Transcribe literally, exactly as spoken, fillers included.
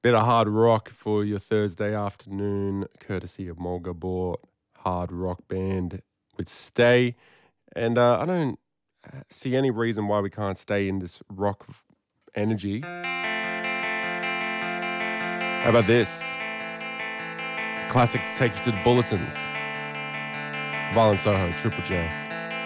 Bit of hard rock for your Thursday afternoon, courtesy of Mulga Bort hard rock band with Stay. And uh, I don't see any reason why we can't stay in this rock energy. How about this? Classic to take you to the bulletins. Violent Soho, Triple J.